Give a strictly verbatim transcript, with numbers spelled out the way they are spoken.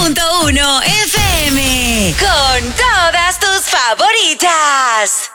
punto uno F M. Con todas tus favoritas.